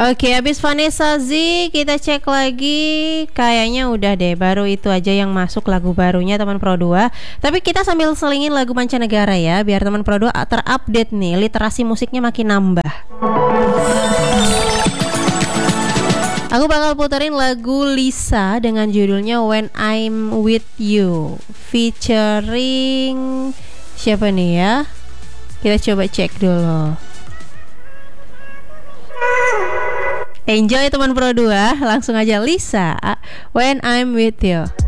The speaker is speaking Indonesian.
Oke, habis Vanessa Z kita cek lagi. Kayaknya udah deh, baru itu aja yang masuk lagu barunya teman Pro 2. Tapi kita sambil selingin lagu mancanegara ya, biar teman Pro 2 terupdate nih, literasi musiknya makin nambah. Aku bakal puterin lagu Lisa dengan judulnya When I'm With You, featuring siapa nih ya? Kita coba cek dulu. Enjoy teman Pro 2, langsung aja Lisa, When I'm With You.